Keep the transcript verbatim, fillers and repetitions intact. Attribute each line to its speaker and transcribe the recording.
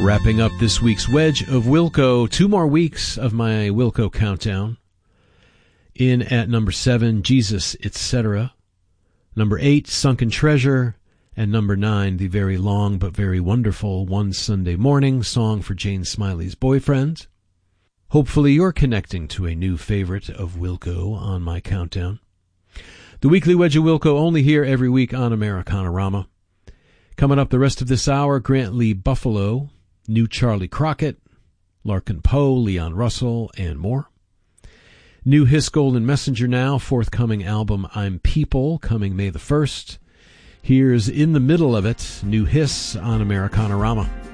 Speaker 1: Wrapping up this week's wedge of Wilco, two more weeks of my Wilco countdown. In at number seven, Jesus, et cetera. Number eight, Sunken Treasure. And number nine, the very long but very wonderful One Sunday Morning, song for Jane Smiley's boyfriend. Hopefully you're connecting to a new favorite of Wilco on my countdown. The weekly wedge of Wilco only here every week on Americana-Rama. Coming up the rest of this hour, Grant Lee Buffalo, New Charlie Crockett, Larkin Poe, Leon Russell, and more. New Hiss Golden Messenger now, forthcoming album I'm People, coming May the first. Here's In the Middle of It, New Hiss on Americana-Rama.